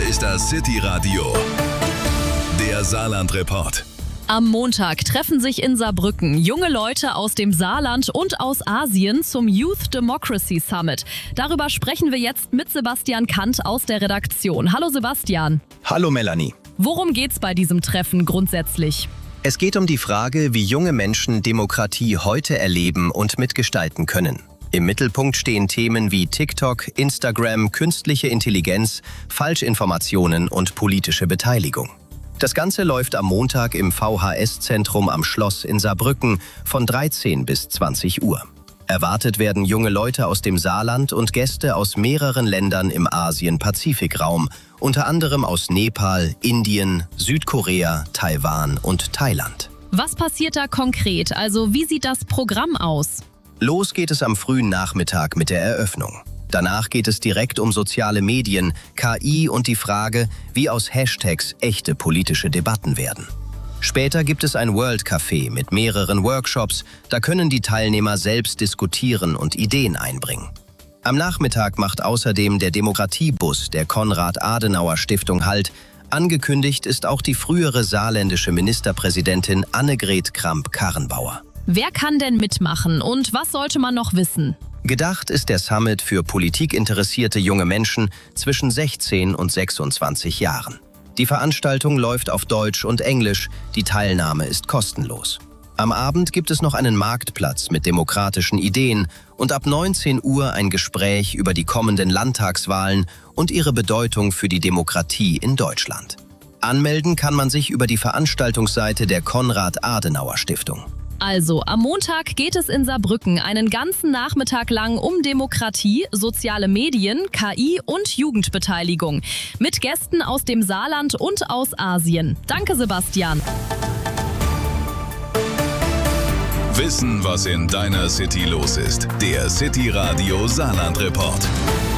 ist das City Radio, der Saarland-Report. Am Montag treffen sich in Saarbrücken junge Leute aus dem Saarland und aus Asien zum Youth Democracy Summit. Darüber sprechen wir jetzt mit Sebastian Kant aus der Redaktion. Hallo Sebastian. Hallo Melanie. Worum geht's bei diesem Treffen grundsätzlich? Es geht um die Frage, wie junge Menschen Demokratie heute erleben und mitgestalten können. Im Mittelpunkt stehen Themen wie TikTok, Instagram, künstliche Intelligenz, Falschinformationen und politische Beteiligung. Das Ganze läuft am Montag im VHS-Zentrum am Schloss in Saarbrücken von 13 bis 20 Uhr. Erwartet werden junge Leute aus dem Saarland und Gäste aus mehreren Ländern im Asien-Pazifik-Raum, unter anderem aus Nepal, Indien, Südkorea, Taiwan und Thailand. Was passiert da konkret? Also wie sieht das Programm aus? Los geht es am frühen Nachmittag mit der Eröffnung. Danach geht es direkt um soziale Medien, KI und die Frage, wie aus Hashtags echte politische Debatten werden. Später gibt es ein World Café mit mehreren Workshops, da können die Teilnehmer selbst diskutieren und Ideen einbringen. Am Nachmittag macht außerdem der Demokratiebus der Konrad-Adenauer-Stiftung Halt. Angekündigt ist auch die frühere saarländische Ministerpräsidentin Annegret Kramp-Karrenbauer. Wer kann denn mitmachen und was sollte man noch wissen? Gedacht ist der Summit für politikinteressierte junge Menschen zwischen 16 und 26 Jahren. Die Veranstaltung läuft auf Deutsch und Englisch, die Teilnahme ist kostenlos. Am Abend gibt es noch einen Marktplatz mit demokratischen Ideen und ab 19 Uhr ein Gespräch über die kommenden Landtagswahlen und ihre Bedeutung für die Demokratie in Deutschland. Anmelden kann man sich über die Veranstaltungsseite der Konrad-Adenauer-Stiftung. Also, am Montag geht es in Saarbrücken einen ganzen Nachmittag lang um Demokratie, soziale Medien, KI und Jugendbeteiligung. Mit Gästen aus dem Saarland und aus Asien. Danke, Sebastian. Wissen, was in deiner City los ist. Der City Radio Saarland-Report.